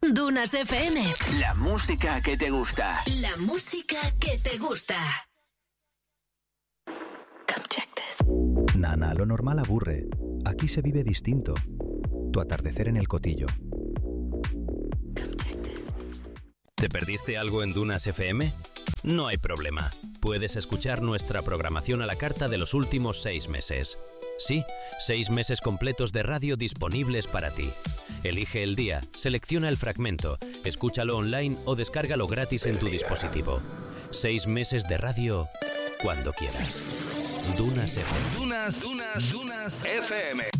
Dunas FM. La música que te gusta. La música que te gusta. Come check this. Nana, lo normal aburre. Aquí se vive distinto. Tu atardecer en el Cotillo. Come check this. ¿Te perdiste algo en Dunas FM? No hay problema. Puedes escuchar nuestra programación a la carta de los últimos 6 meses. Sí, 6 meses completos de radio disponibles para ti. Elige el día, selecciona el fragmento, escúchalo online o descárgalo gratis en tu dispositivo. 6 meses de radio cuando quieras. Dunas FM. Dunas FM.